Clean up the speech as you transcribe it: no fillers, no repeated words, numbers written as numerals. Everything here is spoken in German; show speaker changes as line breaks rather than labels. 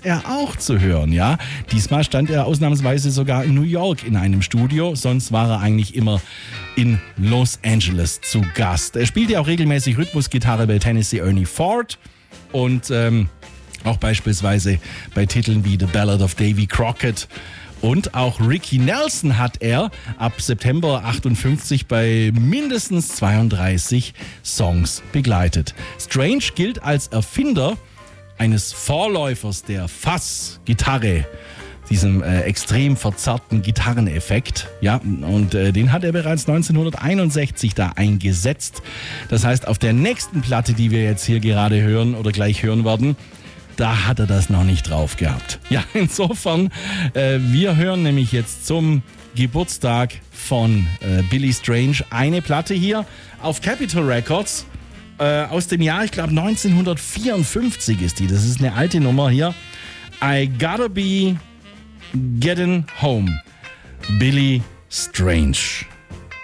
ist er auch zu hören, ja. Diesmal stand er ausnahmsweise sogar in New York in einem Studio, sonst war er eigentlich immer in Los Angeles zu Gast. Er spielte auch regelmäßig Rhythmusgitarre bei Tennessee Ernie Ford und auch beispielsweise bei Titeln wie The Ballad of Davy Crockett. Und auch Ricky Nelson hat er ab September 58 bei mindestens 32 Songs begleitet. Strange gilt als Erfinder eines Vorläufers der Fass-Gitarre, diesem extrem verzerrten Gitarreneffekt. Ja, und den hat er bereits 1961 da eingesetzt. Das heißt, auf der nächsten Platte, die wir jetzt hier gerade hören oder gleich hören werden, da hat er das noch nicht drauf gehabt. Ja, insofern, wir hören nämlich jetzt zum Geburtstag von Billy Strange eine Platte hier auf Capitol Records aus dem Jahr, ich glaube 1954 ist die. Das ist eine alte Nummer hier. I Gotta Be Getting Home. Billy Strange.